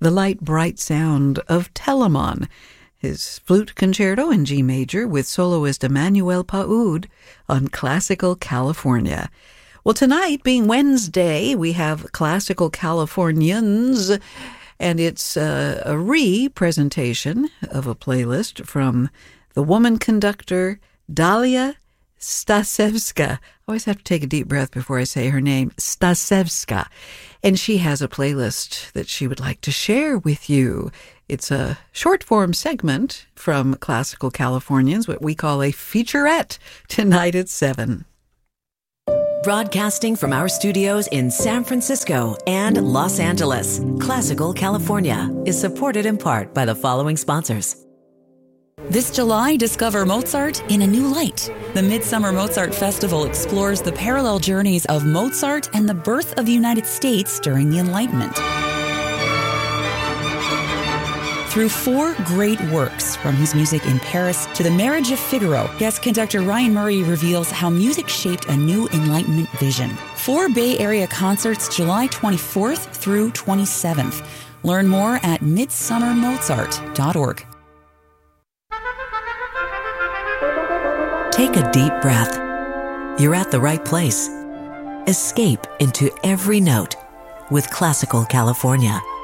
the light, bright sound of Telemon, his flute concerto in G major with soloist Emmanuel Paoud on Classical California. Well, tonight, being Wednesday, we have Classical Californians, and it's a re-presentation of a playlist from the woman conductor Dalia Stasevska. I always have to take a deep breath before I say her name, Stasevska. And she has a playlist that she would like to share with you. It's a short-form segment from Classical Californians, what we call a featurette, tonight at 7. Broadcasting from our studios in San Francisco and Los Angeles, Classical California is supported in part by the following sponsors. This July, discover Mozart in a new light. The Midsummer Mozart Festival explores the parallel journeys of Mozart and the birth of the United States during the Enlightenment. Through 4 great works, from his music in Paris to The Marriage of Figaro, guest conductor Ryan Murray reveals how music shaped a new Enlightenment vision. 4 Bay Area concerts July 24th through 27th. Learn more at midsummermozart.org. Take a deep breath. You're at the right place. Escape into every note with Classical California.